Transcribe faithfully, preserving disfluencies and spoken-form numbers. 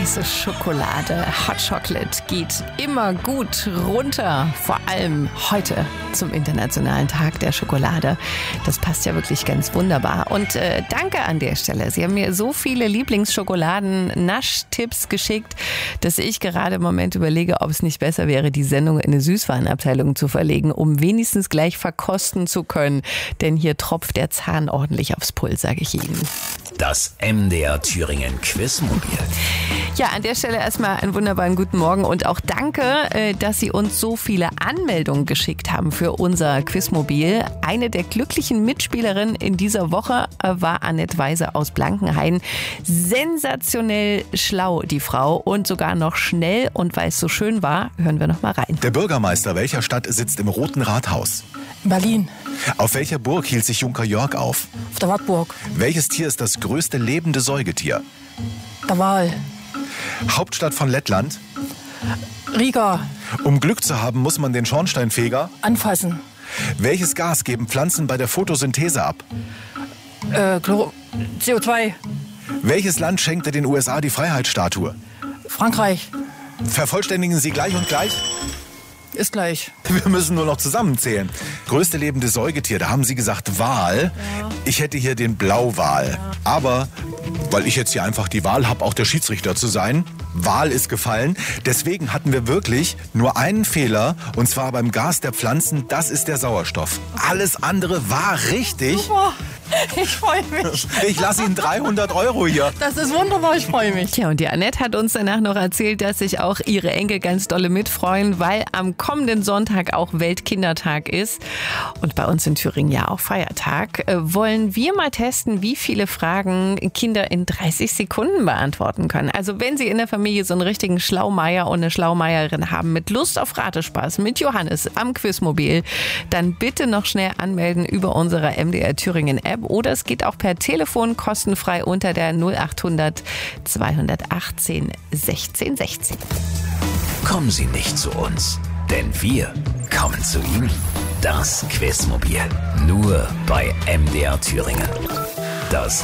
heiße Schokolade, Hot Chocolate, geht immer gut runter. Vor allem heute zum Internationalen Tag der Schokolade. Das passt ja wirklich ganz wunderbar. Und äh, danke an der Stelle. Sie haben mir so viele Lieblingsschokoladen-Naschtipps geschickt, dass ich gerade im Moment überlege, ob es nicht besser wäre, die Sendung in eine Süßwarenabteilung zu verlegen, um wenigstens gleich verkosten zu können. Denn hier tropft der Zahn ordentlich aufs Pult, sage ich Ihnen. Das M D R Thüringen Quizmobil. Ja, an der Stelle erstmal einen wunderbaren guten Morgen und auch danke, dass Sie uns so viele Anmeldungen geschickt haben für unser Quizmobil. Eine der glücklichen Mitspielerinnen in dieser Woche war Annette Weise aus Blankenhain. Sensationell schlau, die Frau, und sogar noch schnell. Und weil es so schön war, hören wir noch mal rein. Der Bürgermeister welcher Stadt sitzt im Roten Rathaus? Berlin. Auf welcher Burg hielt sich Junker Jörg auf? Auf der Wartburg. Welches Tier ist das größte lebende Säugetier? Der Wal. Hauptstadt von Lettland? Riga. Um Glück zu haben, muss man den Schornsteinfeger Anfassen. Welches Gas geben Pflanzen bei der Photosynthese ab? Äh, Chlor- C O zwei. Welches Land schenkte den U S A die Freiheitsstatue? Frankreich. Vervollständigen Sie gleich und gleich? Ist gleich. Wir müssen nur noch zusammenzählen. Größte lebende Säugetier, da haben Sie gesagt Wal. Ja. Ich hätte hier den Blauwal. Ja. Aber, weil ich jetzt hier einfach die Wahl habe, auch der Schiedsrichter zu sein, Wal ist gefallen. Deswegen hatten wir wirklich nur einen Fehler, und zwar beim Gas der Pflanzen, das ist der Sauerstoff. Alles andere war richtig. Super. Ich freue mich. Ich lasse Ihnen dreihundert Euro hier. Das ist wunderbar, ich freue mich. Tja, und die Annette hat uns danach noch erzählt, dass sich auch ihre Enkel ganz dolle mitfreuen, weil am kommenden Sonntag auch Weltkindertag ist. Und bei uns in Thüringen ja auch Feiertag. Äh, wollen wir mal testen, wie viele Fragen Kinder in dreißig Sekunden beantworten können. Also wenn Sie in der Familie so einen richtigen Schlaumeier und eine Schlaumeierin haben mit Lust auf Ratespaß mit Johannes am Quizmobil, dann bitte noch schnell anmelden über unsere M D R Thüringen App. Oder es geht auch per Telefon kostenfrei unter der null achthundert zweihundertachtzehn sechzehn sechzehn. Kommen Sie nicht zu uns, denn wir kommen zu Ihnen. Das Quizmobil. Nur bei M D R Thüringen. Das